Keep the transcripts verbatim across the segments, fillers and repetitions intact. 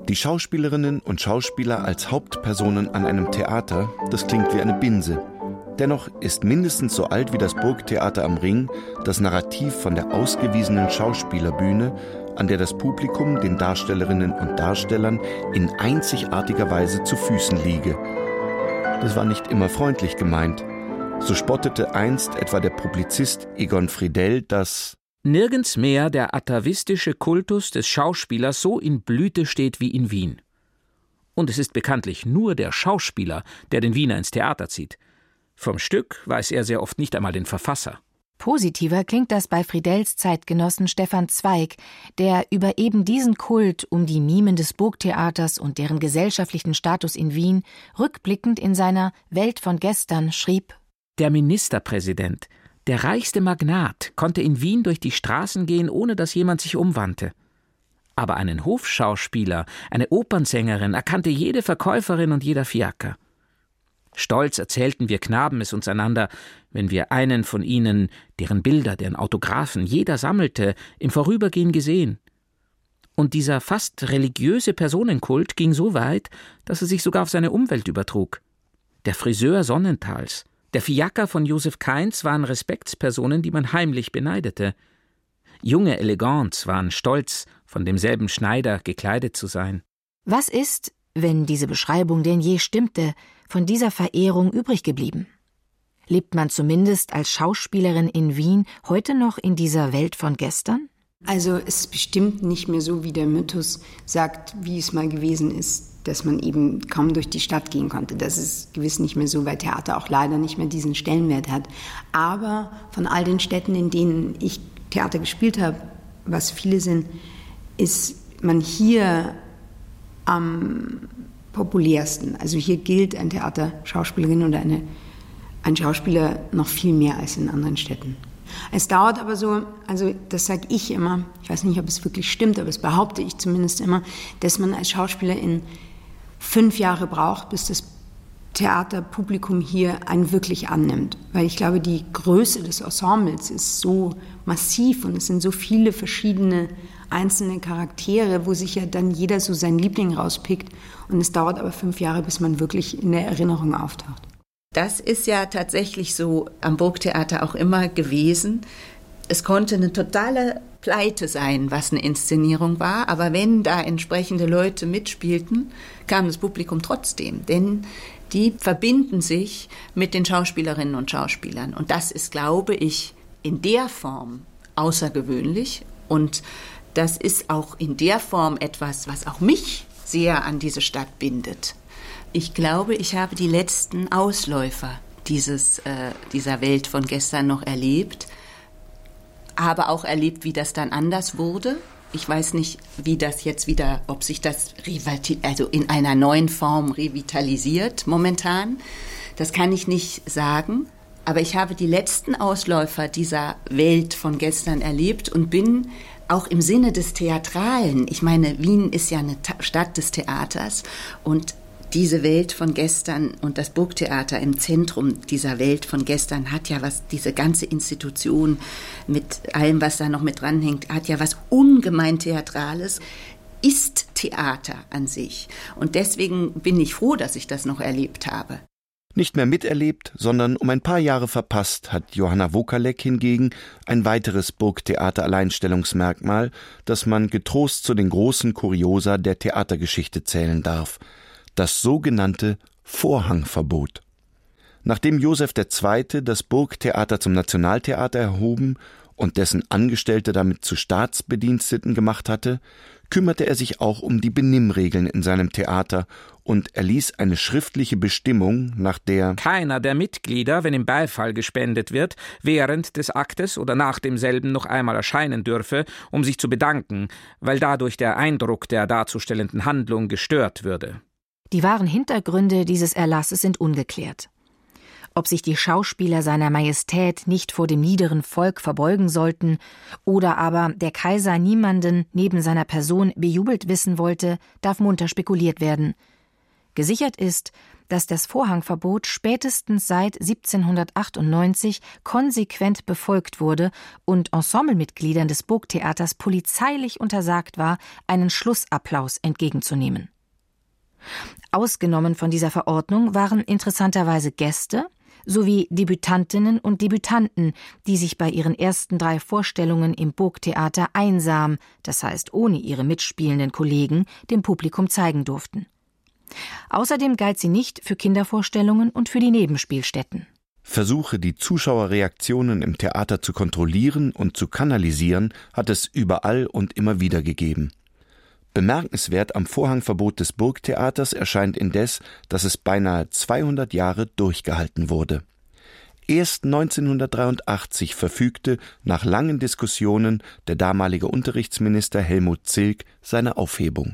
Die Schauspielerinnen und Schauspieler als Hauptpersonen an einem Theater, das klingt wie eine Binse. Dennoch ist mindestens so alt wie das Burgtheater am Ring das Narrativ von der ausgewiesenen Schauspielerbühne, an der das Publikum den Darstellerinnen und Darstellern in einzigartiger Weise zu Füßen liege. Das war nicht immer freundlich gemeint. So spottete einst etwa der Publizist Egon Friedell, dass nirgends mehr der atavistische Kultus des Schauspielers so in Blüte steht wie in Wien. Und es ist bekanntlich nur der Schauspieler, der den Wiener ins Theater zieht. Vom Stück weiß er sehr oft nicht einmal den Verfasser. Positiver klingt das bei Friedells Zeitgenossen Stefan Zweig, der über eben diesen Kult um die Mimen des Burgtheaters und deren gesellschaftlichen Status in Wien rückblickend in seiner Welt von gestern schrieb: Der Ministerpräsident, der reichste Magnat, konnte in Wien durch die Straßen gehen, ohne dass jemand sich umwandte. Aber einen Hofschauspieler, eine Opernsängerin erkannte jede Verkäuferin und jeder Fiaker. Stolz erzählten wir Knaben es uns einander, wenn wir einen von ihnen, deren Bilder, deren Autographen jeder sammelte, im Vorübergehen gesehen. Und dieser fast religiöse Personenkult ging so weit, dass er sich sogar auf seine Umwelt übertrug. Der Friseur Sonnentals, der Fiaker von Joseph Kainz waren Respektspersonen, die man heimlich beneidete. Junge Elegants waren stolz, von demselben Schneider gekleidet zu sein. Was ist, wenn diese Beschreibung denn je stimmte, von dieser Verehrung übrig geblieben? Lebt man zumindest als Schauspielerin in Wien heute noch in dieser Welt von gestern? Also es ist bestimmt nicht mehr so, wie der Mythos sagt, wie es mal gewesen ist, dass man eben kaum durch die Stadt gehen konnte. Das ist gewiss nicht mehr so, weil Theater auch leider nicht mehr diesen Stellenwert hat. Aber von all den Städten, in denen ich Theater gespielt habe, was viele sind, ist man hier am populärsten. Also hier gilt ein Theaterschauspielerin oder eine, ein Schauspieler noch viel mehr als in anderen Städten. Es dauert aber so, also das sage ich immer, ich weiß nicht, ob es wirklich stimmt, aber das behaupte ich zumindest immer, dass man als Schauspieler in fünf Jahre braucht, bis das Theaterpublikum hier einen wirklich annimmt. Weil ich glaube, die Größe des Ensembles ist so massiv und es sind so viele verschiedene einzelne Charaktere, wo sich ja dann jeder so seinen Liebling rauspickt. Und es dauert aber fünf Jahre, bis man wirklich in der Erinnerung auftaucht. Das ist ja tatsächlich so am Burgtheater auch immer gewesen. Es konnte eine totale Pleite sein, was eine Inszenierung war, aber wenn da entsprechende Leute mitspielten, kam das Publikum trotzdem, denn die verbinden sich mit den Schauspielerinnen und Schauspielern. Und das ist, glaube ich, in der Form außergewöhnlich und das ist auch in der Form etwas, was auch mich sehr an diese Stadt bindet. Ich glaube, ich habe die letzten Ausläufer dieses, äh, dieser Welt von gestern noch erlebt, habe auch erlebt, wie das dann anders wurde. Ich weiß nicht, wie das jetzt wieder, ob sich das also in einer neuen Form revitalisiert momentan. Das kann ich nicht sagen. Aber ich habe die letzten Ausläufer dieser Welt von gestern erlebt und bin auch im Sinne des Theatralen. Ich meine, Wien ist ja eine Ta- Stadt des Theaters und diese Welt von gestern und das Burgtheater im Zentrum dieser Welt von gestern hat ja was, diese ganze Institution mit allem, was da noch mit dranhängt, hat ja was ungemein Theatrales, ist Theater an sich. Und deswegen bin ich froh, dass ich das noch erlebt habe. Nicht mehr miterlebt, sondern um ein paar Jahre verpasst hat Johanna Wokalek hingegen ein weiteres Burgtheater-Alleinstellungsmerkmal, das man getrost zu den großen Kuriosa der Theatergeschichte zählen darf: das sogenannte Vorhangverbot. Nachdem Joseph der Zweite das Burgtheater zum Nationaltheater erhoben und dessen Angestellte damit zu Staatsbediensteten gemacht hatte, kümmerte er sich auch um die Benimmregeln in seinem Theater und erließ eine schriftliche Bestimmung, nach der keiner der Mitglieder, wenn ihm Beifall gespendet wird, während des Aktes oder nach demselben noch einmal erscheinen dürfe, um sich zu bedanken, weil dadurch der Eindruck der darzustellenden Handlung gestört würde. Die wahren Hintergründe dieses Erlasses sind ungeklärt. Ob sich die Schauspieler seiner Majestät nicht vor dem niederen Volk verbeugen sollten oder aber der Kaiser niemanden neben seiner Person bejubelt wissen wollte, darf munter spekuliert werden. Gesichert ist, dass das Vorhangverbot spätestens seit siebzehnhundertachtundneunzig konsequent befolgt wurde und Ensemblemitgliedern des Burgtheaters polizeilich untersagt war, einen Schlussapplaus entgegenzunehmen. Ausgenommen von dieser Verordnung waren interessanterweise Gäste sowie Debütantinnen und Debütanten, die sich bei ihren ersten drei Vorstellungen im Burgtheater einsam, das heißt ohne ihre mitspielenden Kollegen, dem Publikum zeigen durften. Außerdem galt sie nicht für Kindervorstellungen und für die Nebenspielstätten. Versuche, die Zuschauerreaktionen im Theater zu kontrollieren und zu kanalisieren, hat es überall und immer wieder gegeben. Bemerkenswert am Vorhangverbot des Burgtheaters erscheint indes, dass es beinahe zweihundert Jahre durchgehalten wurde. Erst neunzehnhundertdreiundachtzig verfügte, nach langen Diskussionen, der damalige Unterrichtsminister Helmut Zilk seine Aufhebung.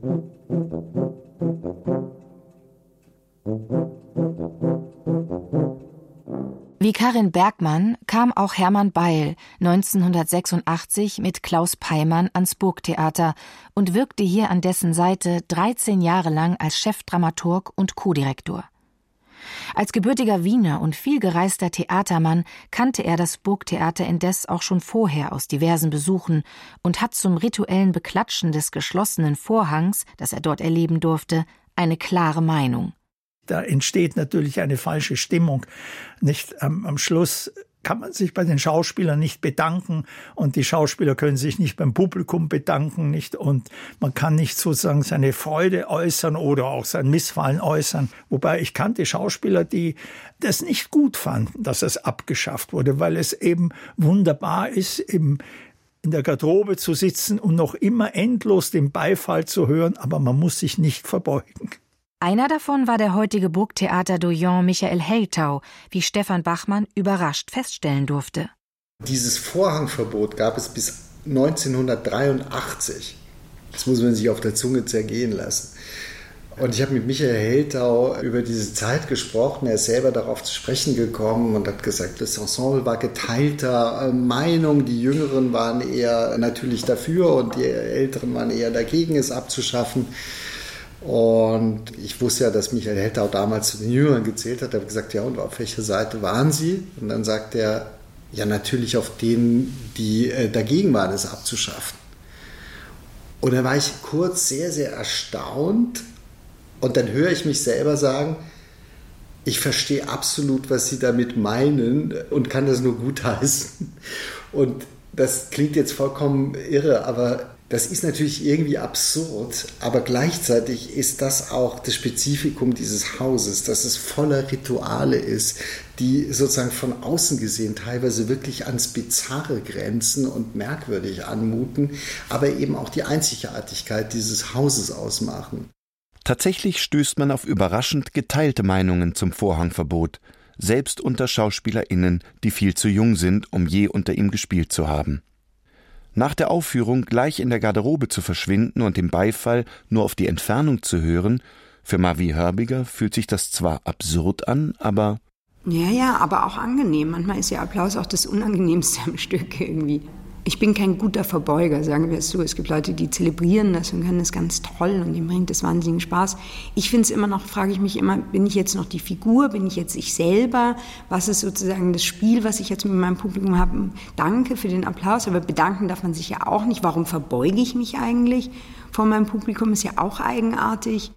Wie Karin Bergmann kam auch Hermann Beil neunzehnhundertsechsundachtzig mit Klaus Peimann ans Burgtheater und wirkte hier an dessen Seite dreizehn Jahre lang als Chefdramaturg und Co-Direktor. Als gebürtiger Wiener und vielgereister Theatermann kannte er das Burgtheater indes auch schon vorher aus diversen Besuchen und hat zum rituellen Beklatschen des geschlossenen Vorhangs, das er dort erleben durfte, eine klare Meinung. Da entsteht natürlich eine falsche Stimmung. Nicht am, am Schluss kann man sich bei den Schauspielern nicht bedanken und die Schauspieler können sich nicht beim Publikum bedanken, nicht, und man kann nicht sozusagen seine Freude äußern oder auch sein Missfallen äußern. Wobei ich kannte Schauspieler, die das nicht gut fanden, dass es abgeschafft wurde, weil es eben wunderbar ist, im in der Garderobe zu sitzen und noch immer endlos den Beifall zu hören, aber man muss sich nicht verbeugen. Einer davon war der heutige Burgtheater-Doyen Michael Heltau, wie Stefan Bachmann überrascht feststellen durfte. Dieses Vorhangverbot gab es bis neunzehnhundertdreiundachtzig. Das muss man sich auf der Zunge zergehen lassen. Und ich habe mit Michael Heltau über diese Zeit gesprochen. Er ist selber darauf zu sprechen gekommen und hat gesagt, das Ensemble war geteilter Meinung. Die Jüngeren waren eher natürlich dafür und die Älteren waren eher dagegen, es abzuschaffen. Und ich wusste ja, dass Michael Heltau damals zu den Jüngeren gezählt hat. Er hat gesagt, ja, und auf welcher Seite waren Sie? Und dann sagt er, ja, natürlich auf denen, die äh, dagegen waren, es abzuschaffen. Und da war ich kurz sehr, sehr erstaunt. Und dann höre ich mich selber sagen, ich verstehe absolut, was Sie damit meinen und kann das nur gutheißen. Und das klingt jetzt vollkommen irre, aber das ist natürlich irgendwie absurd, aber gleichzeitig ist das auch das Spezifikum dieses Hauses, dass es voller Rituale ist, die sozusagen von außen gesehen teilweise wirklich ans Bizarre grenzen und merkwürdig anmuten, aber eben auch die Einzigartigkeit dieses Hauses ausmachen. Tatsächlich stößt man auf überraschend geteilte Meinungen zum Vorhangverbot, selbst unter SchauspielerInnen, die viel zu jung sind, um je unter ihm gespielt zu haben. Nach der Aufführung gleich in der Garderobe zu verschwinden und den Beifall nur auf die Entfernung zu hören, für Mavi Hörbiger fühlt sich das zwar absurd an, aber... Ja, ja, aber auch angenehm. Manchmal ist ja Applaus auch das Unangenehmste am Stück irgendwie. Ich bin kein guter Verbeuger, sagen wir es so. Es gibt Leute, die zelebrieren das und können das ganz toll und denen bringt das wahnsinnigen Spaß. Ich finde es immer noch, frage ich mich immer, bin ich jetzt noch die Figur, bin ich jetzt ich selber? Was ist sozusagen das Spiel, was ich jetzt mit meinem Publikum habe? Danke für den Applaus, aber bedanken darf man sich ja auch nicht. Warum verbeuge ich mich eigentlich vor meinem Publikum? Ist ja auch eigenartig.